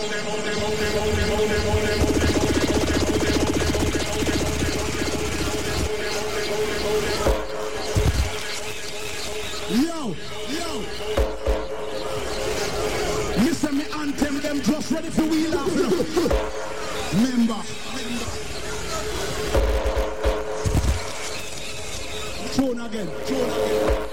Listen, me anthem them just ready for wheel off. Member. Tune again.